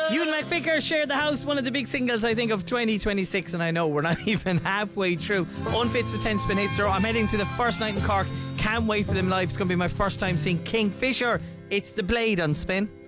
Ewan McVicker shared the house, one of the big singles, I think, of 2026, and I know we're not even halfway through. Unfits with 10 spin hits. So I'm heading to the first night in Cork. Can't wait for them live. It's going to be my first time seeing Kingfisher. It's The Blade on Spin.